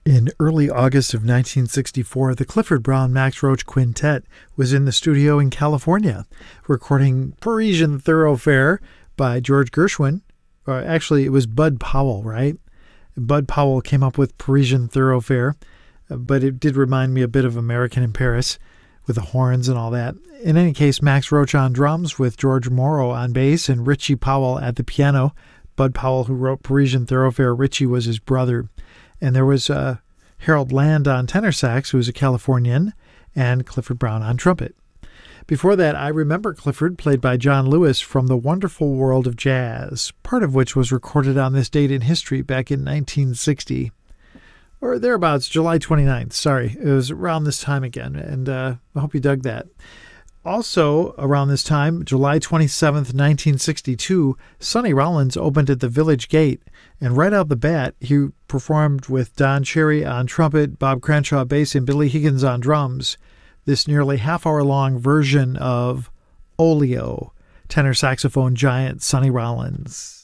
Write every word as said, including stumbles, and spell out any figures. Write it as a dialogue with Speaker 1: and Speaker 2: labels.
Speaker 1: In early August of nineteen sixty-four, the Clifford Brown Max Roach Quintet was in the studio in California, recording Parisian Thoroughfare by George Gershwin. Uh, actually, it was Bud Powell, right? Bud Powell came up with Parisian Thoroughfare, uh, but it did remind me a bit of American in Paris with the horns and all that. In any case, Max Roach on drums with George Morrow on bass and Richie Powell at the piano. Bud Powell, who wrote Parisian Thoroughfare, Richie was his brother. And there was uh, Harold Land on tenor sax, who was a Californian, and Clifford Brown on trumpet. Before that, I Remember Clifford, played by John Lewis from The Wonderful World of Jazz, part of which was recorded on this date in history back in nineteen sixty. Or thereabouts, July twenty-ninth. Sorry, it was around this time again, and uh, I hope you dug that. Also, around this time, July twenty-seventh, nineteen sixty-two, Sonny Rollins opened at the Village Gate, and right out the bat, he performed with Don Cherry on trumpet, Bob Crenshaw bass, and Billy Higgins on drums, this nearly half-hour-long version of Oleo, tenor saxophone giant Sonny Rollins.